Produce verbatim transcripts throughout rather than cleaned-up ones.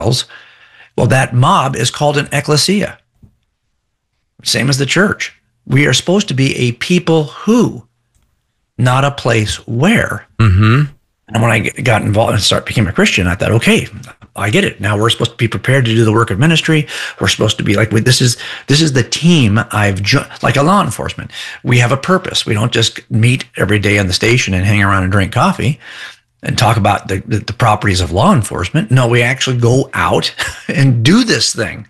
Well, that mob is called an ecclesia. Same as the church. We are supposed to be a people who, not a place where. Mm-hmm. And when I got involved and started became a Christian, I thought, okay, I get it. Now we're supposed to be prepared to do the work of ministry. We're supposed to be like, this is this is the team I've jo- like a law enforcement. We have a purpose. We don't just meet every day on the station and hang around and drink coffee and talk about the, the, the properties of law enforcement. No, we actually go out and do this thing.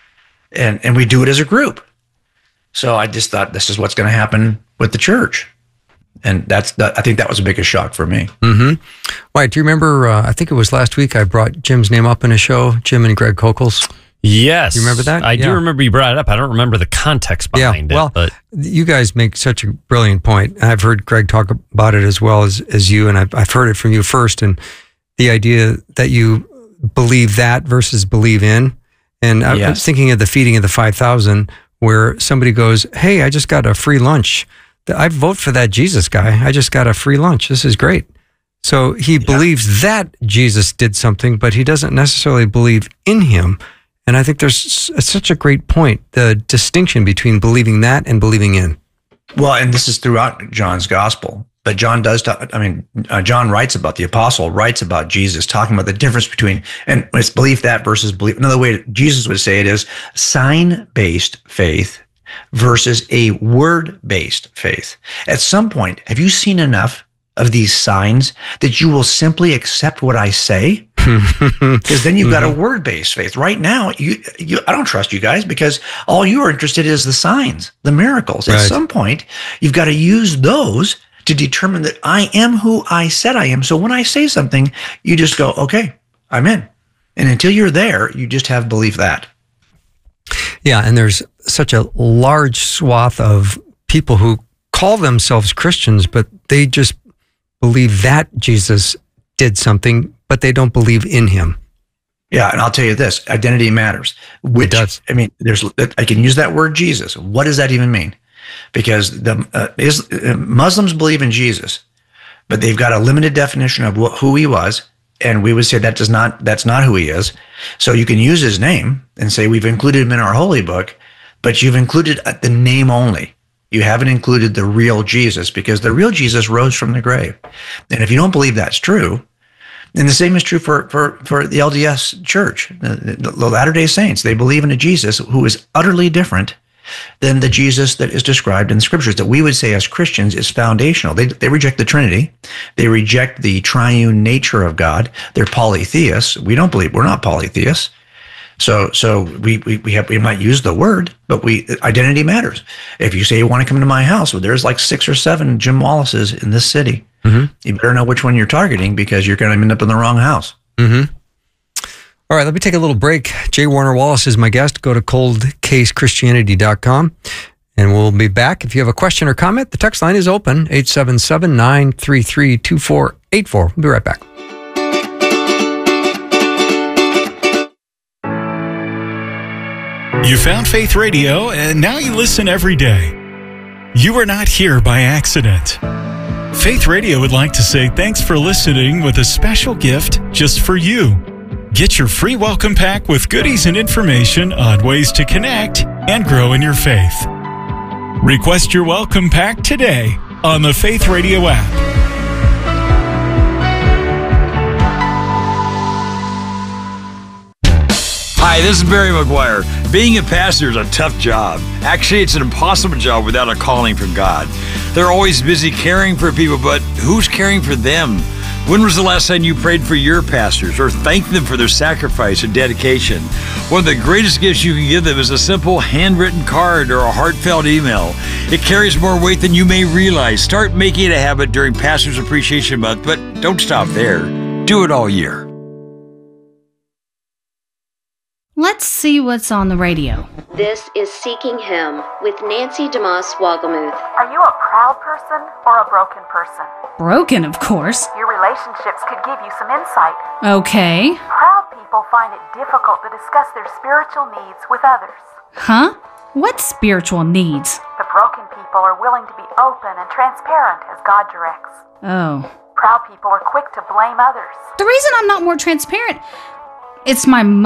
And and we do it as a group. So I just thought this is what's going to happen with the church. And that's that, I think that was the biggest shock for me. Mm-hmm. Wyatt, do you remember, uh, I think it was last week I brought Jim's name up in a show, Jim and Greg Kokels. Yes. You remember that? I yeah. do remember you brought it up. I don't remember the context behind yeah, well, it. But you guys make such a brilliant point. I've heard Greg talk about it as well as, as you, and I've, I've heard it from you first. And the idea that you believe that versus believe in. And I yes. was thinking of the feeding of the five thousand, where somebody goes, hey, I just got a free lunch. I vote for that Jesus guy. I just got a free lunch. This is great. So he yeah. believes that Jesus did something, but he doesn't necessarily believe in him. And I think there's it's such a great point, the distinction between believing that and believing in. Well, and this is throughout John's gospel. But John does talk, I mean, uh, John writes about, the apostle writes about Jesus, talking about the difference between, and it's belief that versus belief. Another way Jesus would say it is sign-based faith versus a word-based faith. At some point, have you seen enough of these signs that you will simply accept what I say? Because then you've got a word-based faith. Right now, you, you, I don't trust you guys because all you are interested in is the signs, the miracles. At Right. some point, you've got to use those to determine that I am who I said I am. So when I say something, you just go, okay, I'm in. And until you're there, you just have belief that. Yeah, and there's such a large swath of people who call themselves Christians, but they just believe that Jesus did something, but they don't believe in him. Yeah, and I'll tell you this, identity matters. Which, It does. I mean, there's, I can use that word Jesus. What does that even mean? Because the uh, is, uh, Muslims believe in Jesus, but they've got a limited definition of what, who he was. And we would say that does not, that's not who he is. So you can use his name and say, we've included him in our holy book, but you've included the name only. You haven't included the real Jesus, because the real Jesus rose from the grave. And if you don't believe that's true, and the same is true for, for, for the L D S church, the, the Latter-day Saints, they believe in a Jesus who is utterly different than the Jesus that is described in the scriptures, that we would say as Christians is foundational. They they reject the Trinity. They reject the triune nature of God. They're polytheists. We don't believe, we're not polytheists. So so we we we have we might use the word, but we identity matters. If you say you want to come to my house, well, there's like six or seven Jim Wallaces in this city. Mm-hmm. You better know which one you're targeting, because you're going to end up in the wrong house. Mm-hmm. All right, let me take a little break. J. Warner Wallace is my guest. Go to cold case christianity dot com, and we'll be back. If you have a question or comment, the text line is open, eight seven seven, nine three three, two four eight four. We'll be right back. You found Faith Radio, and now you listen every day. You are not here by accident. Faith Radio would like to say thanks for listening with a special gift just for you. Get your free welcome pack with goodies and information on ways to connect and grow in your faith. Request your welcome pack today on the Faith Radio app. Hi, this is Barry McGuire. Being a pastor is a tough job. Actually, it's an impossible job without a calling from God. They're always busy caring for people, but who's caring for them? When was the last time you prayed for your pastors or thanked them for their sacrifice and dedication? One of the greatest gifts you can give them is a simple handwritten card or a heartfelt email. It carries more weight than you may realize. Start making it a habit during Pastors Appreciation Month, but don't stop there. Do it all year. Let's see what's on the radio. This is Seeking Him with Nancy DeMoss Wolgemuth. Are you a proud person or a broken person? Broken, of course. Your relationships could give you some insight. Okay. Proud people find it difficult to discuss their spiritual needs with others. Huh? What spiritual needs? The broken people are willing to be open and transparent as God directs. Oh. Proud people are quick to blame others. The reason I'm not more transparent It's my